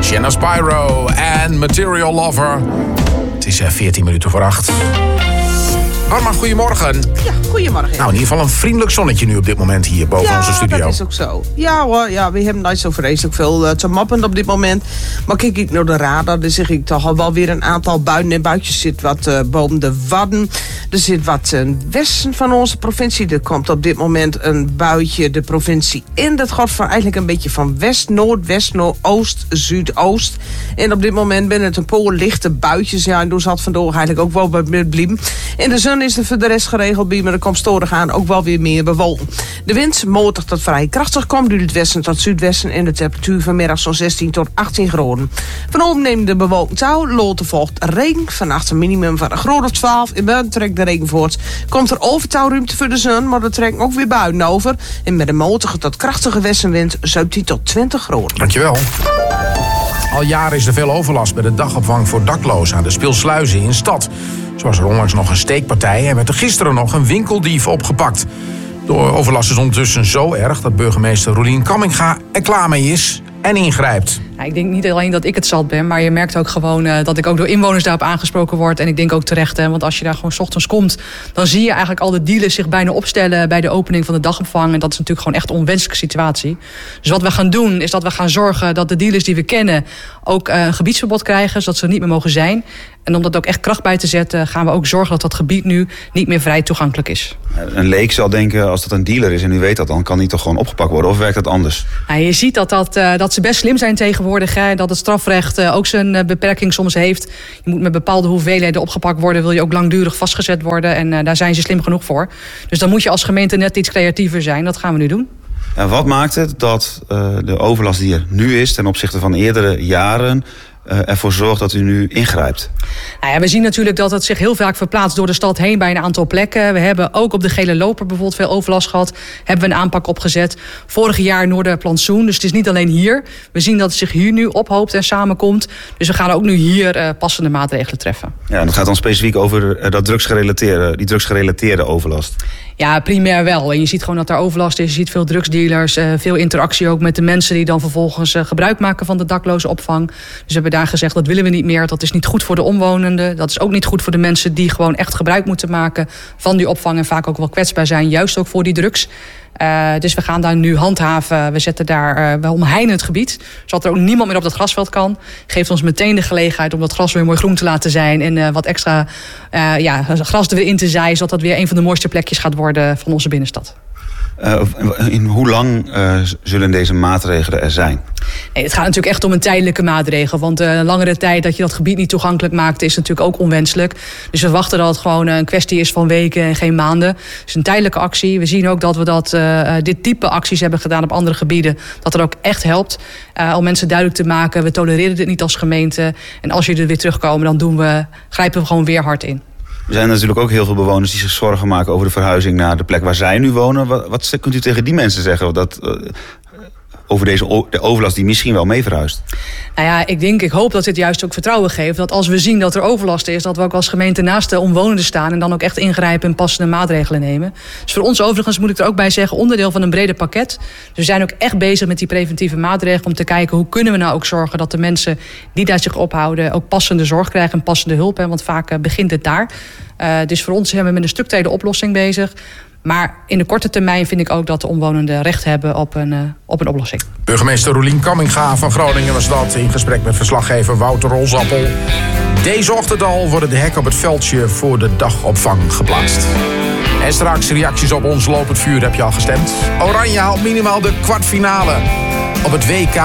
Shanna Spyro en Material Lover. Het is 14 minuten voor 8. Arma, goedemorgen. Ja, goedemorgen. Nou, in ieder geval een vriendelijk zonnetje nu op dit moment hier boven onze studio. Ja, dat is ook zo. Ja hoor, ja, we hebben niet zo vreselijk veel te mappen op dit moment. Maar kijk ik naar de radar, dan zeg ik toch al wel weer een aantal buien en buitjes. Zit wat boven de Wadden. Er zit wat ten westen van onze provincie. Er komt op dit moment een buitje de provincie in. Dat gaat eigenlijk een beetje van west, noord, west, noordoost, zuidoost. En op dit moment ben het een paar lichte buitjes. Ja, en toen zat vandaag eigenlijk ook wel bij blijven. In de zon is er voor de rest geregeld bij, maar er komt storig aan ook wel weer meer bewolking. De wind matig tot vrij krachtig komt uit het westen tot zuidwesten en de temperatuur vanmiddag zo'n 16 tot 18 graden. Vanavond neemt de bewolking touw, loten volgt regen, vannacht een minimum van een graad of 12. In buiten trekt de regen voort. Komt er overtouwruimte voor de zon, maar er trekken ook weer buien over. En met een matige tot krachtige westenwind 17 tot 20 graden. Dankjewel. Al jaren is er veel overlast bij de dagopvang voor daklozen aan de Speelsluizen in Stad. Zo was er onlangs nog een steekpartij en werd er gisteren nog een winkeldief opgepakt. De overlast is ondertussen zo erg dat burgemeester Roelien Kamminga er klaar mee is en ingrijpt. Ik denk niet alleen dat ik het zat ben, maar je merkt ook gewoon dat ik ook door inwoners daarop aangesproken word. En ik denk ook terecht, want als je daar gewoon 's ochtends komt, dan zie je eigenlijk al de dealers zich bijna opstellen bij de opening van de dagopvang. En dat is natuurlijk gewoon echt een onwenselijke situatie. Dus wat we gaan doen, is dat we gaan zorgen dat de dealers die we kennen ook een gebiedsverbod krijgen, zodat ze er niet meer mogen zijn. En om dat ook echt kracht bij te zetten, gaan we ook zorgen dat dat gebied nu niet meer vrij toegankelijk is. Een leek zal denken, als dat een dealer is en u weet dat, dan kan die toch gewoon opgepakt worden? Of werkt dat anders? Je ziet dat ze best slim zijn tegenwoordig. Dat het strafrecht ook zijn beperking soms heeft. Je moet met bepaalde hoeveelheden opgepakt worden. Wil je ook langdurig vastgezet worden. En daar zijn ze slim genoeg voor. Dus dan moet je als gemeente net iets creatiever zijn. Dat gaan we nu doen. En wat maakt het dat de overlast die er nu is ten opzichte van eerdere jaren ervoor zorgt dat u nu ingrijpt? We zien natuurlijk dat het zich heel vaak verplaatst door de stad heen bij een aantal plekken. We hebben ook op de Gele Loper bijvoorbeeld veel overlast gehad. Hebben we een aanpak opgezet. Vorig jaar Noorderplantsoen. Dus het is niet alleen hier. We zien dat het zich hier nu ophoopt en samenkomt. Dus we gaan ook nu hier passende maatregelen treffen. Ja, en dat gaat dan specifiek over die drugsgerelateerde overlast. Ja, primair wel. En je ziet gewoon dat er overlast is. Je ziet veel drugsdealers, veel interactie ook met de mensen die dan vervolgens gebruik maken van de dakloze opvang. Dus we hebben daar gezegd, dat willen we niet meer. Dat is niet goed voor de omwonenden. Dat is ook niet goed voor de mensen die gewoon echt gebruik moeten maken van die opvang en vaak ook wel kwetsbaar zijn, juist ook voor die drugs. Dus we gaan daar nu handhaven. We zetten daar, we omheinen het gebied, zodat er ook niemand meer op dat grasveld kan. Geeft ons meteen de gelegenheid om dat gras weer mooi groen te laten zijn en wat extra gras er weer in te zaaien, zodat dat weer een van de mooiste plekjes gaat worden van onze binnenstad. In hoe lang zullen deze maatregelen er zijn? Nee, het gaat natuurlijk echt om een tijdelijke maatregel. Want langere tijd dat je dat gebied niet toegankelijk maakt is natuurlijk ook onwenselijk. Dus we wachten dat het gewoon een kwestie is van weken en geen maanden. Het is een tijdelijke actie. We zien ook dat we dit type acties hebben gedaan op andere gebieden. Dat er ook echt helpt om mensen duidelijk te maken. We tolereren dit niet als gemeente. En als jullie er weer terugkomen, dan grijpen we gewoon weer hard in. Er zijn natuurlijk ook heel veel bewoners die zich zorgen maken over de verhuizing naar de plek waar zij nu wonen. Wat kunt u tegen die mensen zeggen over de overlast die misschien wel mee verhuist? Ik hoop dat dit juist ook vertrouwen geeft. Dat als we zien dat er overlast is, dat we ook als gemeente naast de omwonenden staan en dan ook echt ingrijpen en passende maatregelen nemen. Dus voor ons overigens moet ik er ook bij zeggen, onderdeel van een breder pakket. Dus we zijn ook echt bezig met die preventieve maatregelen om te kijken hoe kunnen we nou ook zorgen dat de mensen die daar zich ophouden ook passende zorg krijgen en passende hulp. Want vaak begint het daar. Dus voor ons zijn we met een structurele oplossing bezig. Maar in de korte termijn vind ik ook dat de omwonenden recht hebben op een oplossing. Burgemeester Roelien Kamminga van Groningen was dat in gesprek met verslaggever Wouter Rolsappel. Deze ochtend al worden de hekken op het veldje voor de dagopvang geplaatst. En straks reacties op ons lopend vuur. Heb je al gestemd? Oranje haalt minimaal de kwartfinale op het WK